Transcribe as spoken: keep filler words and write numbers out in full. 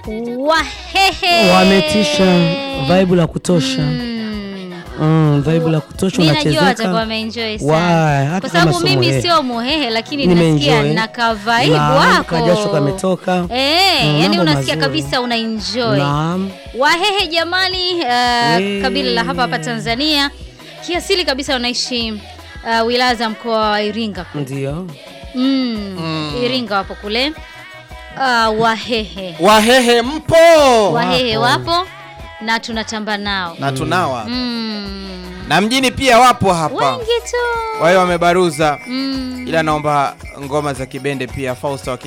Wahehe wametisha, vibe la kutosha. mm. Mm, vibe la kutosha unachezeka. Ninajua atakuwa ameenjoy sana. Kwa sababu mimi sio muhehe lakini nasikia na ka vibe wako. Kajasho kametoka. Eh, mm, yani unasikia mazuri kabisa una enjoy. Naam. Wahehe jamani, uh, kabila la hapa hapa Tanzania. Kiasili kabisa unaishi uh, wilaya za mkoa wa Iringa. Ndio. Mm, mm. Iringa wapo kule. Uh, Wahehe. Wahehe mpo. Wahehe wapo, wapo na tunatamba nao. Na tunawa. Mm. Na mjini pia wapo hapa. Wengi tu. Wao wamebaruza. Mm. Ila naomba ngoma za Kibende pia Fausta